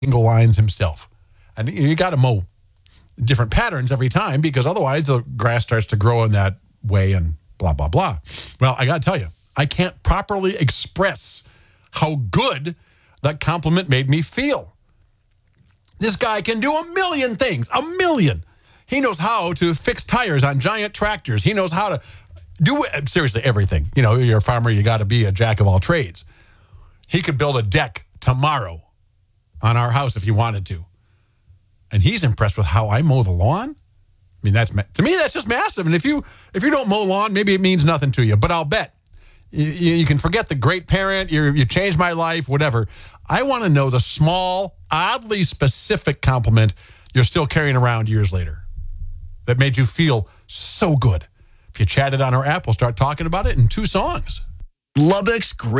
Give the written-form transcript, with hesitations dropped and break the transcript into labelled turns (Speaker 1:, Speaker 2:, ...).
Speaker 1: single lines himself. And you got to mow different patterns every time because otherwise the grass starts to grow in that way and blah, blah, blah. Well, I got to tell you, I can't properly express how good that compliment made me feel. This guy can do a million things, a million. He knows how to fix tires on giant tractors. He knows how to do seriously everything. You know, you're a farmer, you got to be a jack of all trades. He could build a deck tomorrow on our house if he wanted to. And he's impressed with how I mow the lawn. I mean, to me, that's just massive. And if you don't mow lawn, maybe it means nothing to you. But I'll bet you can forget the great parent, you changed my life, whatever. I want to know the small, oddly specific compliment you're still carrying around years later that made you feel so good. If you chatted on our app, we'll start talking about it in 2 songs.
Speaker 2: Lubbock's great.